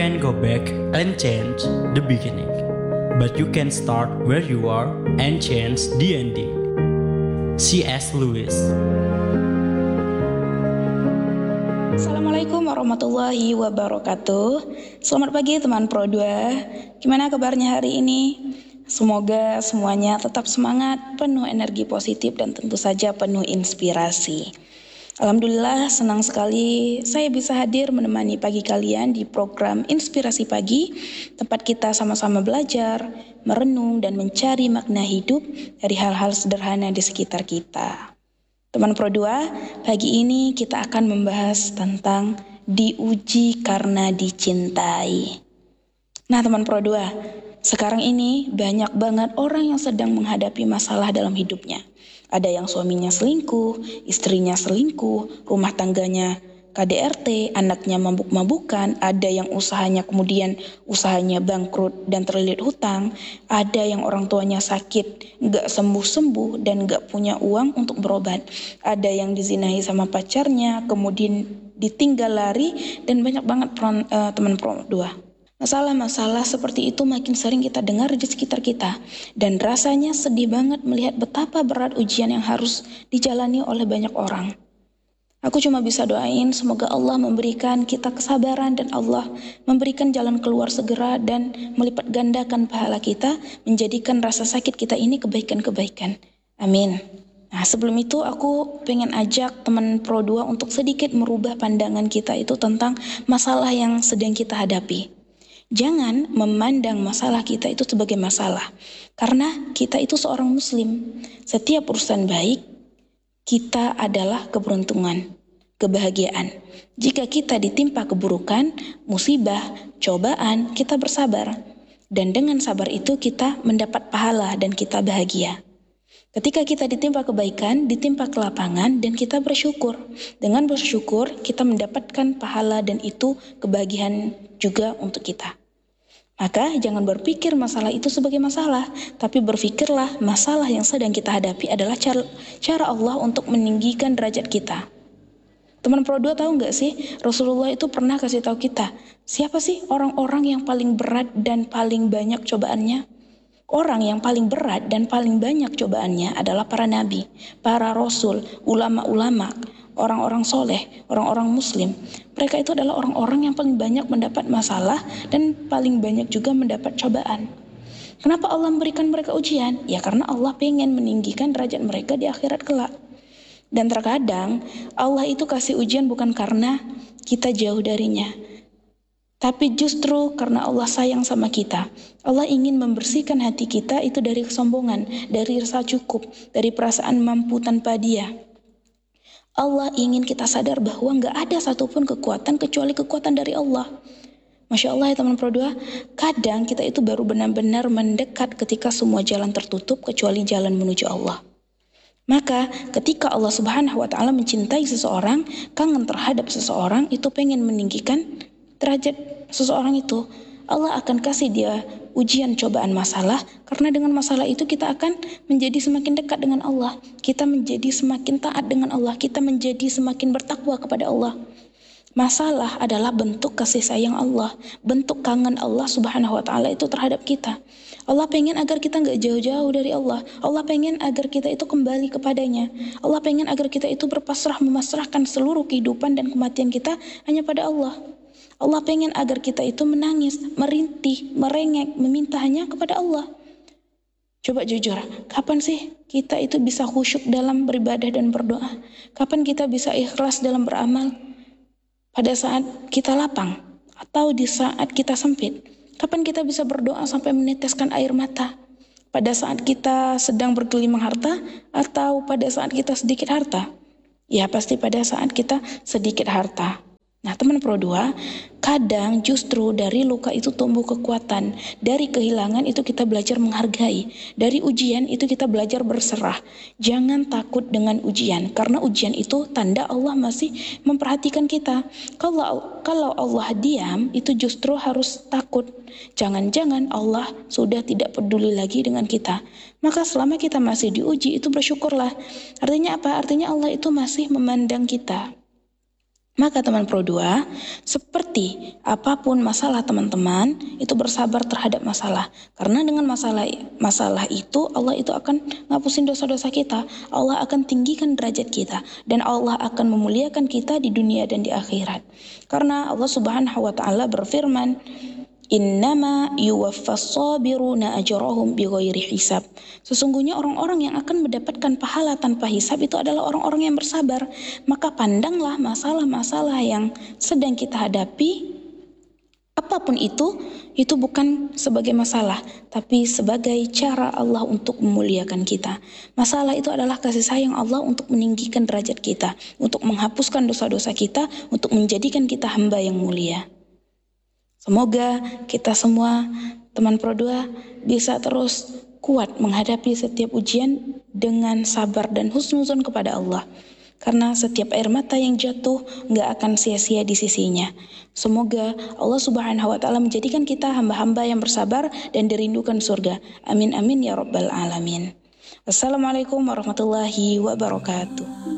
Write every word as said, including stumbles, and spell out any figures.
can go back and change the beginning, but you can start where you are and change the ending. C S. Lewis. Assalamualaikum warahmatullahi wabarakatuh. Selamat pagi teman Pro dua. Gimana kabarnya hari ini? Semoga semuanya tetap semangat, penuh energi positif dan tentu saja penuh inspirasi. Alhamdulillah senang sekali saya bisa hadir menemani pagi kalian di program Inspirasi Pagi, tempat kita sama-sama belajar, merenung dan mencari makna hidup dari hal-hal sederhana di sekitar kita. Teman Pro dua, pagi ini kita akan membahas tentang diuji karena dicintai. Nah teman Pro dua, sekarang ini banyak banget orang yang sedang menghadapi masalah dalam hidupnya. Ada yang suaminya selingkuh, istrinya selingkuh, rumah tangganya K D R T, anaknya mabuk-mabukan, ada yang usahanya kemudian usahanya bangkrut dan terlilit hutang, ada yang orang tuanya sakit, gak sembuh-sembuh dan gak punya uang untuk berobat, ada yang dizinahi sama pacarnya, kemudian ditinggal lari, dan banyak banget pro, uh, teman Pro dua. Masalah-masalah seperti itu makin sering kita dengar di sekitar kita, dan rasanya sedih banget melihat betapa berat ujian yang harus dijalani oleh banyak orang. Aku cuma bisa doain semoga Allah memberikan kita kesabaran dan Allah memberikan jalan keluar segera dan melipat gandakan pahala kita, menjadikan rasa sakit kita ini kebaikan-kebaikan. Amin. Nah sebelum itu aku pengen ajak teman Pro dua untuk sedikit merubah pandangan kita itu tentang masalah yang sedang kita hadapi. Jangan memandang masalah kita itu sebagai masalah, karena kita itu seorang muslim. Setiap urusan baik, kita adalah keberuntungan, kebahagiaan. Jika kita ditimpa keburukan, musibah, cobaan, kita bersabar. Dan dengan sabar itu kita mendapat pahala dan kita bahagia. Ketika kita ditimpa kebaikan, ditimpa kelapangan, dan kita bersyukur. Dengan bersyukur, kita mendapatkan pahala dan itu kebahagiaan juga untuk kita. Maka jangan berpikir masalah itu sebagai masalah, tapi berpikirlah masalah yang sedang kita hadapi adalah cara, cara Allah untuk meninggikan derajat kita. Teman Pro dua tahu gak sih, Rasulullah itu pernah kasih tahu kita, siapa sih orang-orang yang paling berat dan paling banyak cobaannya? Orang yang paling berat dan paling banyak cobaannya adalah para nabi, para rasul, ulama-ulama, orang-orang soleh, orang-orang muslim. Mereka itu adalah orang-orang yang paling banyak mendapat masalah dan paling banyak juga mendapat cobaan. Kenapa Allah memberikan mereka ujian? Ya karena Allah pengen meninggikan derajat mereka di akhirat kelak. Dan terkadang Allah itu kasih ujian bukan karena kita jauh darinya, tapi justru karena Allah sayang sama kita. Allah ingin membersihkan hati kita itu dari kesombongan, dari rasa cukup, dari perasaan mampu tanpa Dia. Allah ingin kita sadar bahwa gak ada satupun kekuatan kecuali kekuatan dari Allah. Masya Allah ya teman Pro dua, kadang kita itu baru benar-benar mendekat ketika semua jalan tertutup kecuali jalan menuju Allah. Maka ketika Allah Subhanahu wa Ta'ala mencintai seseorang, kangen terhadap seseorang, itu pengen meninggikan derajat seseorang itu, Allah akan kasih dia ujian cobaan masalah, karena dengan masalah itu kita akan menjadi semakin dekat dengan Allah, kita menjadi semakin taat dengan Allah, kita menjadi semakin bertakwa kepada Allah. Masalah adalah bentuk kasih sayang Allah, bentuk kangen Allah Subhanahu wa Ta'ala itu terhadap kita. Allah pengen agar kita gak jauh-jauh dari Allah. Allah pengen agar kita itu kembali kepadanya. Allah pengen agar kita itu berpasrah, memasrahkan seluruh kehidupan dan kematian kita hanya pada Allah. Allah pengen agar kita itu menangis, merintih, merengek, meminta hanya kepada Allah. Coba jujur, kapan sih kita itu bisa khusyuk dalam beribadah dan berdoa? Kapan kita bisa ikhlas dalam beramal? Pada saat kita lapang atau di saat kita sempit? Kapan kita bisa berdoa sampai meneteskan air mata? Pada saat kita sedang bergelimang harta atau pada saat kita sedikit harta? Ya pasti pada saat kita sedikit harta. Nah teman Pro dua, kadang justru dari luka itu tumbuh kekuatan, dari kehilangan itu kita belajar menghargai, dari ujian itu kita belajar berserah. Jangan takut dengan ujian, karena ujian itu tanda Allah masih memperhatikan kita. Kalau kalau Allah diam, itu justru harus takut. Jangan-jangan Allah sudah tidak peduli lagi dengan kita. Maka selama kita masih diuji, itu bersyukurlah. Artinya apa? Artinya Allah itu masih memandang kita. Maka teman Pro dua, seperti apapun masalah teman-teman, itu bersabar terhadap masalah. Karena dengan masalah masalah itu, Allah itu akan ngapusin dosa-dosa kita. Allah akan tinggikan derajat kita. Dan Allah akan memuliakan kita di dunia dan di akhirat. Karena Allah Subhanahu wa Ta'ala berfirman, Innama yuwaffas sabiruna ajrahum bighairi hisab. Sesungguhnya orang-orang yang akan mendapatkan pahala tanpa hisab itu adalah orang-orang yang bersabar. Maka pandanglah masalah-masalah yang sedang kita hadapi, apapun itu, itu bukan sebagai masalah, tapi sebagai cara Allah untuk memuliakan kita. Masalah itu adalah kasih sayang Allah untuk meninggikan derajat kita, untuk menghapuskan dosa-dosa kita, untuk menjadikan kita hamba yang mulia. Semoga kita semua, teman Pro dua, bisa terus kuat menghadapi setiap ujian dengan sabar dan husnuzon kepada Allah. Karena setiap air mata yang jatuh gak akan sia-sia di sisinya. Semoga Allah Subhanahu wa Ta'ala menjadikan kita hamba-hamba yang bersabar dan dirindukan surga. Amin amin ya rabbal alamin. Wassalamualaikum warahmatullahi wabarakatuh.